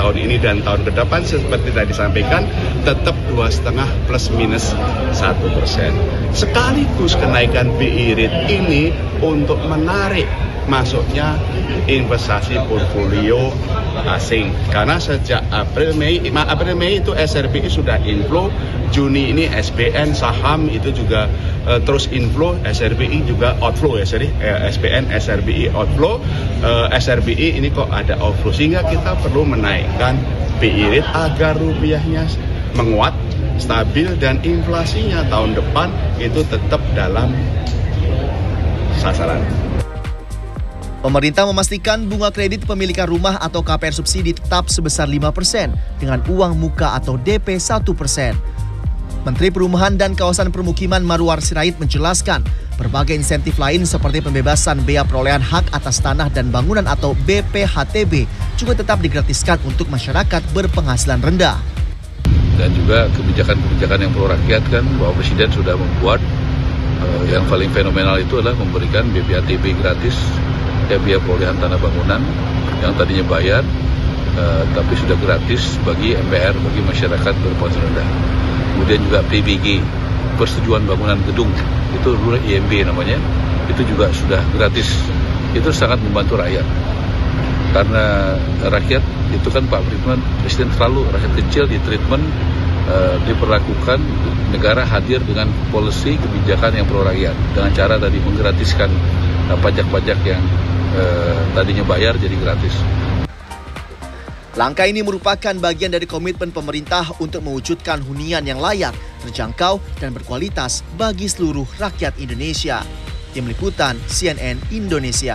tahun ini dan tahun ke depan seperti tadi disampaikan tetap 2,5 plus minus 1%. Sekaligus kenaikan BI rate ini untuk menarik masuknya investasi portfolio asing, karena sejak April Mei itu SRBI sudah inflow, Juni ini SBN saham itu juga terus inflow, SRBI juga outflow SBN SRBI outflow, SRBI ini kok ada outflow, sehingga kita perlu menaikkan BI rate agar rupiahnya menguat, stabil, dan inflasinya tahun depan itu tetap dalam sasaran. Pemerintah memastikan bunga kredit pemilikan rumah atau KPR subsidi tetap sebesar 5% dengan uang muka atau DP 1%. Menteri Perumahan dan Kawasan Permukiman Marwar Sirait menjelaskan berbagai insentif lain seperti pembebasan bea perolehan hak atas tanah dan bangunan atau BPHTB juga tetap digratiskan untuk masyarakat berpenghasilan rendah. Dan juga kebijakan-kebijakan yang pro rakyat kan, bahwa Presiden sudah membuat yang paling fenomenal itu adalah memberikan BPHTB gratis, ya, biaya perolehan tanah bangunan yang tadinya bayar tapi sudah gratis bagi MPR, bagi masyarakat berpenghasilan rendah. Kemudian juga PBG, persetujuan bangunan gedung, itu dulu IMB namanya, itu juga sudah gratis. Itu sangat membantu rakyat, karena rakyat itu kan Pak Presiden selalu rakyat kecil di treatment, diperlakukan negara hadir dengan policy kebijakan yang pro rakyat dengan cara tadi menggratiskan pajak-pajak yang tadinya bayar jadi gratis. Langkah ini merupakan bagian dari komitmen pemerintah untuk mewujudkan hunian yang layak, terjangkau, dan berkualitas bagi seluruh rakyat Indonesia. Tim Liputan CNN Indonesia.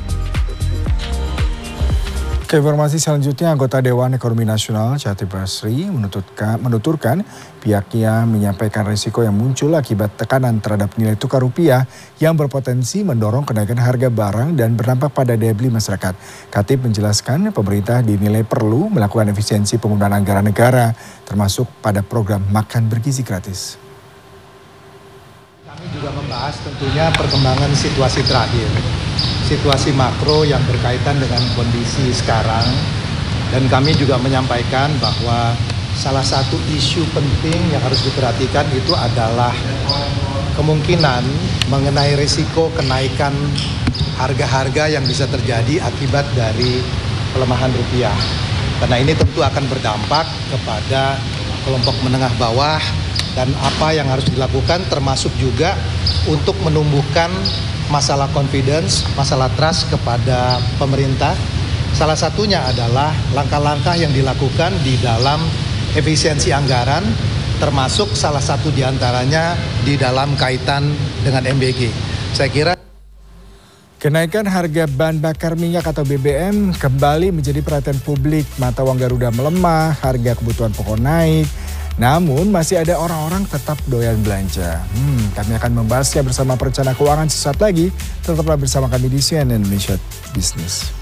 Ke informasi selanjutnya, anggota Dewan Ekonomi Nasional Chatib Basri menuturkan pihaknya menyampaikan risiko yang muncul akibat tekanan terhadap nilai tukar rupiah yang berpotensi mendorong kenaikan harga barang dan berdampak pada daya beli masyarakat. Chatib menjelaskan pemerintah dinilai perlu melakukan efisiensi penggunaan anggaran negara, termasuk pada program makan bergizi gratis. Kami juga membahas tentunya perkembangan situasi terakhir. Situasi makro yang berkaitan dengan kondisi sekarang, dan kami juga menyampaikan bahwa salah satu isu penting yang harus diperhatikan itu adalah kemungkinan mengenai risiko kenaikan harga-harga yang bisa terjadi akibat dari pelemahan rupiah. Karena ini tentu akan berdampak kepada kelompok menengah bawah, dan apa yang harus dilakukan termasuk juga untuk menumbuhkan masalah confidence, masalah trust kepada pemerintah. Salah satunya adalah langkah-langkah yang dilakukan di dalam efisiensi anggaran, termasuk salah satu diantaranya di dalam kaitan dengan MBG. Saya kira kenaikan harga bahan bakar minyak atau BBM kembali menjadi perhatian publik. Mata uang Garuda melemah, harga kebutuhan pokok naik. Namun masih ada orang-orang tetap doyan belanja. Kami akan membahasnya bersama perencana keuangan sesaat lagi. Tetaplah bersama kami di CNN Indonesia Business.